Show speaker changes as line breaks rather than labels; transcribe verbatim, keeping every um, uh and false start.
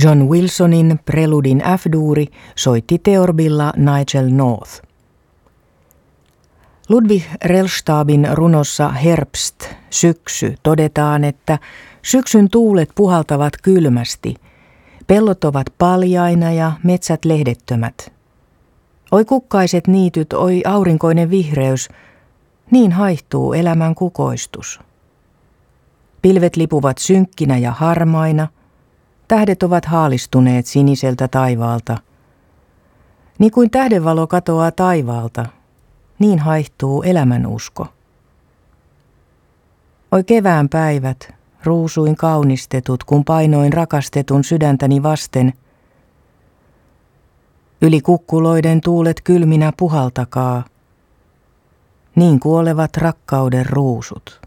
John Wilsonin preludin F-duuri soitti Theorbilla Nigel North. Ludwig Rellstabin runossa Herbst, syksy, todetaan, että syksyn tuulet puhaltavat kylmästi, pellot ovat paljaina ja metsät lehdettömät. Oi kukkaiset niityt, oi aurinkoinen vihreys, niin haihtuu elämän kukoistus. Pilvet lipuvat synkkinä ja harmaina, tähdet ovat haalistuneet siniseltä taivaalta. Niin kuin tähdenvalo katoaa taivaalta, niin haihtuu elämänusko. Oi kevään päivät, ruusuin kaunistetut, kun painoin rakastetun sydäntäni vasten. Yli kukkuloiden tuulet kylminä puhaltakaa, niin kuolevat rakkauden ruusut.